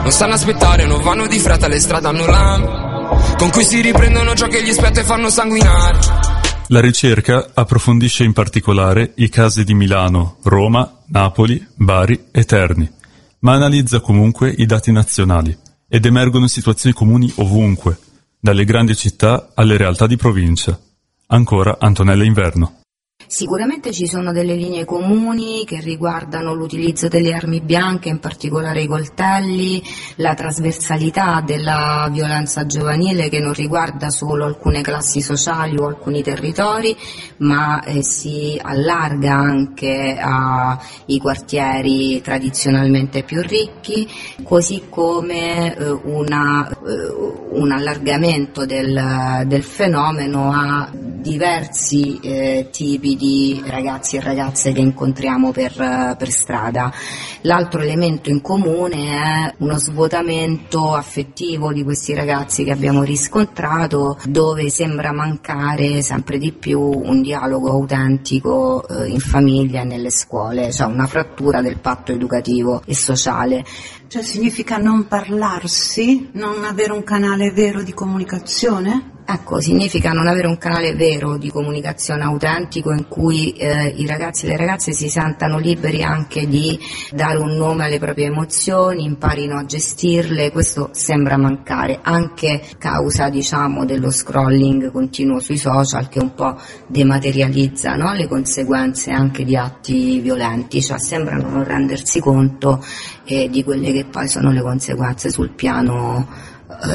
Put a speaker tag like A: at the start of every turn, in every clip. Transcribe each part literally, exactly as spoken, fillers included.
A: Non stanno a aspettare, non vanno di fretta, le strade hanno lampi con cui si riprendono ciò che gli spetta e fanno sanguinare.
B: La ricerca approfondisce in particolare i casi di Milano, Roma, Napoli, Bari e Terni, ma analizza comunque i dati nazionali ed emergono situazioni comuni ovunque, dalle grandi città alle realtà di provincia. Ancora Antonella Inverno.
C: Sicuramente ci sono delle linee comuni che riguardano l'utilizzo delle armi bianche, in particolare i coltelli, la trasversalità della violenza giovanile che non riguarda solo alcune classi sociali o alcuni territori, ma eh, si allarga anche ai quartieri tradizionalmente più ricchi, così come eh, una, eh, un allargamento del, del fenomeno a diversi eh, tipi di ragazzi e ragazze che incontriamo per, per strada. L'altro elemento in comune è uno svuotamento affettivo di questi ragazzi che abbiamo riscontrato, dove sembra mancare sempre di più un dialogo autentico eh, in famiglia e nelle scuole, cioè una frattura del patto educativo e sociale.
D: Cioè significa non parlarsi, non avere un canale vero di comunicazione?
C: Ecco, significa non avere un canale vero di comunicazione autentico in cui eh, i ragazzi e le ragazze si sentano liberi anche di dare un nome alle proprie emozioni, imparino a gestirle. Questo sembra mancare, anche causa, diciamo, dello scrolling continuo sui social che un po' dematerializza, no? Le conseguenze anche di atti violenti, cioè sembrano non rendersi conto eh, di quelle che poi sono le conseguenze sul piano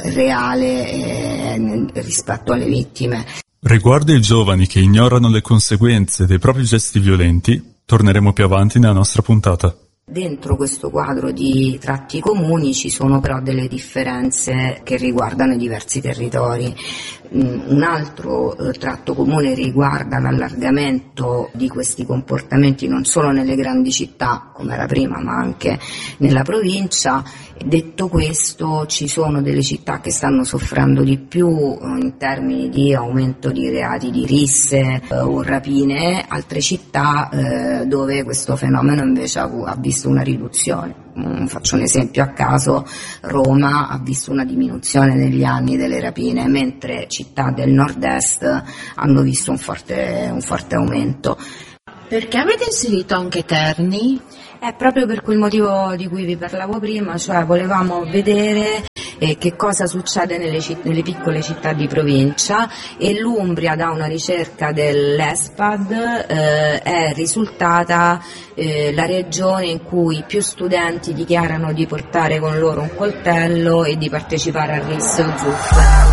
C: reale eh, rispetto alle vittime.
B: Riguardo i giovani che ignorano le conseguenze dei propri gesti violenti, torneremo più avanti nella nostra puntata.
C: Dentro questo quadro di tratti comuni ci sono però delle differenze che riguardano i diversi territori. Un altro eh, tratto comune riguarda l'allargamento di questi comportamenti non solo nelle grandi città, come era prima, ma anche nella provincia. Detto questo, ci sono delle città che stanno soffrendo di più eh, in termini di aumento di reati di risse eh, o rapine, altre città eh, dove questo fenomeno invece ha, ha visto una riduzione. Mm, faccio un esempio a caso: Roma ha visto una diminuzione negli anni delle rapine, mentre città del nord-est hanno visto un forte, un forte aumento.
E: Perché avete inserito anche Terni?
C: È proprio per quel motivo di cui vi parlavo prima, cioè volevamo vedere eh, che cosa succede nelle, citt- nelle piccole città di provincia, e l'Umbria, da una ricerca dell'ESPAD, eh, è risultata eh, la regione in cui più studenti dichiarano di portare con loro un coltello e di partecipare a risse o zuffe.